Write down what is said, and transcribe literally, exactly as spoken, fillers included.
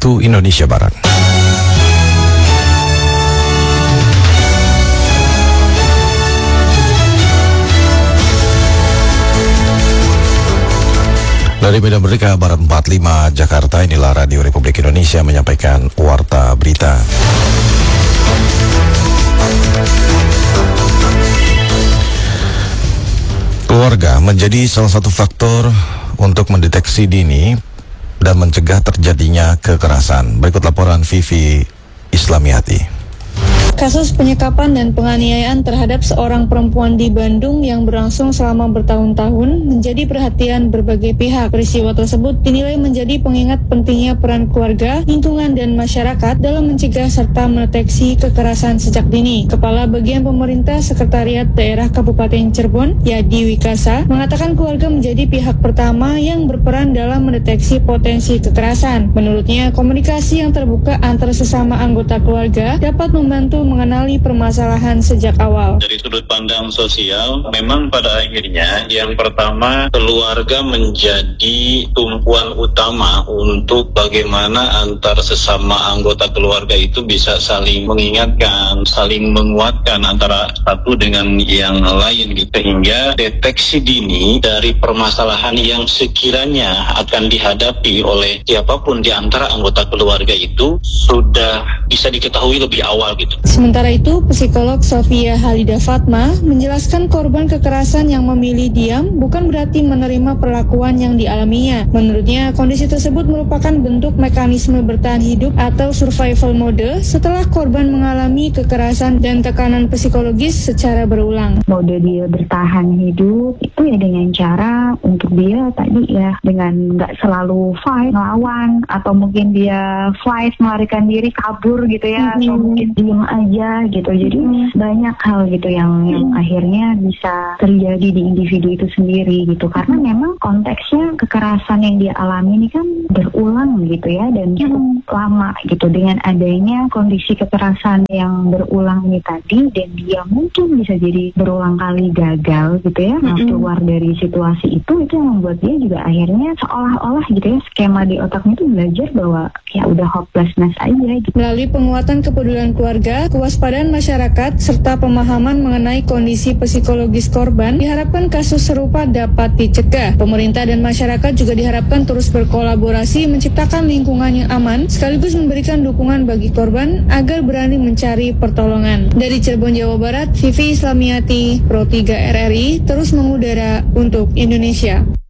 waktu Indonesia Barat. Dari Medan Merdeka Barat empat puluh lima Jakarta, inilah Radio Republik Indonesia menyampaikan Warta Berita. Keluarga menjadi salah satu faktor untuk mendeteksi dini dan mencegah terjadinya kekerasan. Berikut laporan Vivi Islamiati. Kasus penyekapan dan penganiayaan terhadap seorang perempuan di Bandung yang berlangsung selama bertahun-tahun menjadi perhatian berbagai pihak. Peristiwa tersebut dinilai menjadi pengingat pentingnya peran keluarga, lingkungan, dan masyarakat dalam mencegah serta mendeteksi kekerasan sejak dini. Kepala Bagian Pemerintah Sekretariat Daerah Kabupaten Cirebon, Yadi Wikasa, mengatakan keluarga menjadi pihak pertama yang berperan dalam mendeteksi potensi kekerasan. Menurutnya, komunikasi yang terbuka antar sesama anggota keluarga dapat membantu mengenali permasalahan sejak awal. Dari sudut pandang sosial, memang pada akhirnya yang pertama keluarga menjadi tumpuan utama untuk bagaimana antar sesama anggota keluarga itu bisa saling mengingatkan, saling menguatkan antara satu dengan yang lain gitu. Sehingga deteksi dini dari permasalahan yang sekiranya akan dihadapi oleh siapapun di antara anggota keluarga itu sudah bisa diketahui lebih awal gitu. Sementara itu, psikolog Sofia Halida Fatma menjelaskan korban kekerasan yang memilih diam bukan berarti menerima perlakuan yang dialaminya. Menurutnya, kondisi tersebut merupakan bentuk mekanisme bertahan hidup atau survival mode setelah korban mengalami kekerasan dan tekanan psikologis secara berulang. Mode dia bertahan hidup itu ya dengan cara untuk dia tadi ya dengan nggak selalu fight, melawan, atau mungkin dia fight, melarikan diri, kabur gitu ya, mm-hmm. atau mungkin diem aja gitu. Jadi hmm. banyak hal gitu yang yang hmm. akhirnya bisa terjadi di individu itu sendiri gitu. Karena memang konteksnya kekerasan yang dia alami ini kan berulang gitu ya dan cukup hmm. lama gitu. Dengan adanya kondisi kekerasan yang berulang ini tadi dan dia mungkin bisa jadi berulang kali gagal gitu ya hmm. keluar dari situasi itu, itu yang membuat dia juga akhirnya seolah-olah gitu ya skema di otaknya itu belajar bahwa ya udah hopelessness aja gitu. Melalui penguatan kepedulian keluarga, kewaspadaan masyarakat, serta pemahaman mengenai kondisi psikologis korban, diharapkan kasus serupa dapat dicegah. Pemerintah dan masyarakat juga diharapkan terus berkolaborasi menciptakan lingkungan yang aman, sekaligus memberikan dukungan bagi korban agar berani mencari pertolongan. Dari Cirebon, Jawa Barat, Vivi Islamiati, Pro tiga R R I, terus mengudara untuk Indonesia.